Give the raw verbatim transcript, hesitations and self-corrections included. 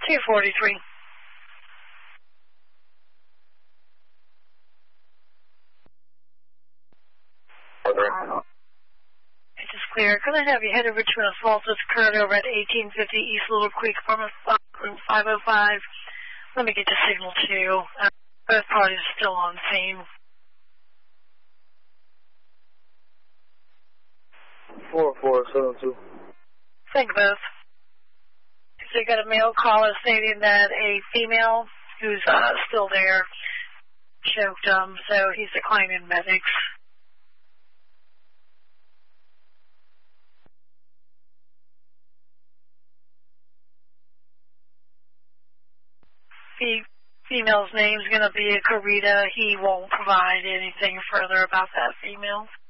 two forty-three. It is clear. Could I have you head over to an assault that's occurred over at eighteen fifty East Little Creek, apartment room five oh five. Let me get the signal too. Uh, both parties are still on scene. four four seven two. Thank you both. So you got a male caller stating that a female who's uh, still there choked him, so he's declining medics. The female's name's going to be Karita. He won't provide anything further about that female.